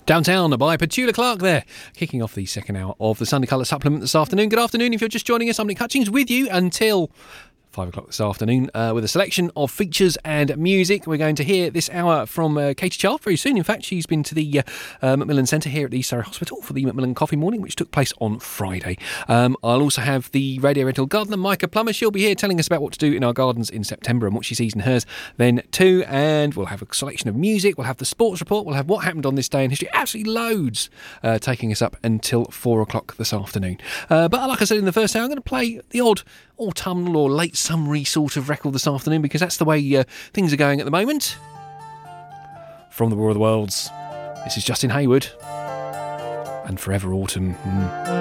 Downtown by Petula Clark there, kicking off the second hour of the Sunday Colour Supplement this afternoon. Good afternoon if you're just joining us. I'm Nick Hutchings with you until 5 o'clock this afternoon with a selection of features and music. We're going to hear this hour from Katie Child very soon. In fact, she's been to the Macmillan Centre here at the East Surrey Hospital for the Macmillan Coffee Morning, which took place on Friday. I'll also have the Radio Rental Gardener, Micah Plummer. She'll be here telling us about what to do in our gardens in September and what she sees in hers then too. And we'll have a selection of music. We'll have the sports report. We'll have what happened on this day in history. Absolutely loads taking us up until 4 o'clock this afternoon. But like I said in the first hour, I'm going to play the odd autumnal or late summery sort of record this afternoon because that's the way things are going at the moment. From the War of the Worlds, this is Justin Hayward and Forever Autumn.